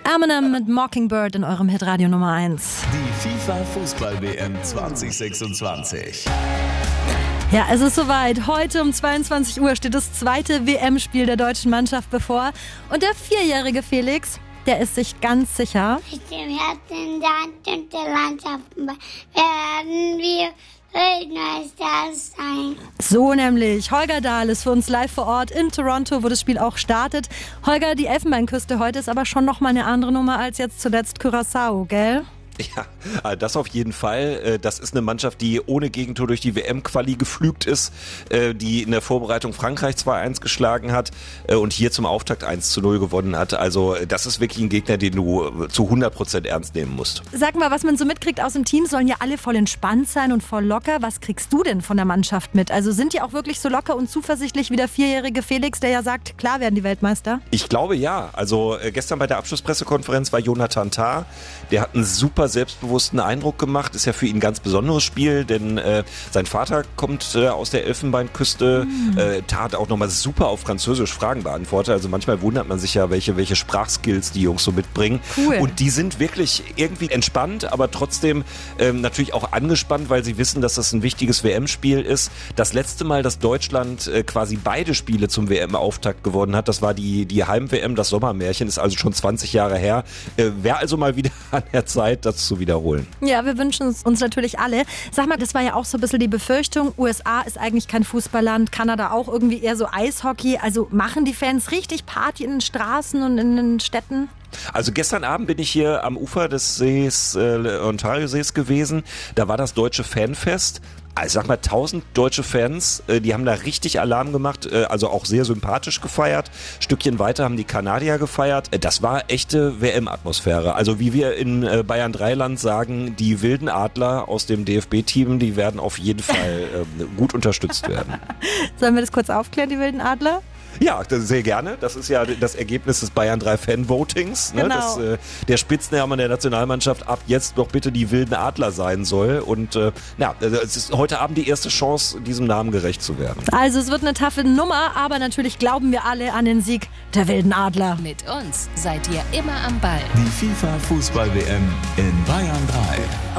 Eminem mit Mockingbird in eurem Hitradio Nummer 1. Die FIFA-Fußball-WM 2026. Ja, es ist soweit. Heute um 22 Uhr steht das zweite WM-Spiel der deutschen Mannschaft bevor. Und der 4-jährige Felix, der ist sich ganz sicher. Mit dem Herzen der Hand und der Landschaften werden wir Weltmeister sein. So nämlich. Holger Dahl ist für uns live vor Ort in Toronto, wo das Spiel auch startet. Holger, die Elfenbeinküste heute ist aber schon nochmal eine andere Nummer als jetzt zuletzt Curaçao, gell? Ja, das auf jeden Fall. Das ist eine Mannschaft, die ohne Gegentor durch die WM-Quali geflügt ist, die in der Vorbereitung Frankreich 2-1 geschlagen hat und hier zum Auftakt 1-0 gewonnen hat. Also das ist wirklich ein Gegner, den du zu 100% ernst nehmen musst. Sag mal, was man so mitkriegt aus dem Team, sollen ja alle voll entspannt sein und voll locker. Was kriegst du denn von der Mannschaft mit? Also sind die auch wirklich so locker und zuversichtlich wie der 4-jährige Felix, der ja sagt, klar werden die Weltmeister? Ich glaube ja. Also gestern bei der Abschlusspressekonferenz war Jonathan Tah. Der hat einen super selbstbewussten Eindruck gemacht. Ist ja für ihn ein ganz besonderes Spiel, denn sein Vater kommt aus der Elfenbeinküste. Tah hat auch nochmal super auf Französisch Fragen beantwortet. Also manchmal wundert man sich ja, welche Sprachskills die Jungs so mitbringen. Cool. Und die sind wirklich irgendwie entspannt, aber trotzdem natürlich auch angespannt, weil sie wissen, dass das ein wichtiges WM-Spiel ist. Das letzte Mal, dass Deutschland quasi beide Spiele zum WM-Auftakt gewonnen hat, das war die Heim-WM, das Sommermärchen, ist also schon 20 Jahre her. Wäre also mal wieder an der Zeit, das zu wiederholen. Ja, wir wünschen es uns natürlich alle. Sag mal, das war ja auch so ein bisschen die Befürchtung, USA ist eigentlich kein Fußballland, Kanada auch irgendwie eher so Eishockey. Also machen die Fans richtig Party in den Straßen und in den Städten? Also gestern Abend bin ich hier am Ufer des Sees, Ontario-Sees gewesen. Da war das deutsche Fanfest. Ich sag mal 1000 deutsche Fans, die haben da richtig Alarm gemacht, also auch sehr sympathisch gefeiert. Stückchen weiter haben die Kanadier gefeiert. Das war echte WM-Atmosphäre. Also wie wir in Bayern 3-Land sagen, die wilden Adler aus dem DFB-Team, die werden auf jeden Fall gut unterstützt werden. Sollen wir das kurz aufklären, die wilden Adler? Ja, sehr gerne. Das ist ja das Ergebnis des Bayern 3 Fan-Votings, ne? Genau. Dass der Spitzname der Nationalmannschaft ab jetzt doch bitte die wilden Adler sein soll. Und es ist heute Abend die erste Chance, diesem Namen gerecht zu werden. Also es wird eine taffe Nummer, aber natürlich glauben wir alle an den Sieg der wilden Adler. Mit uns seid ihr immer am Ball. Die FIFA-Fußball-WM in Bayern 3.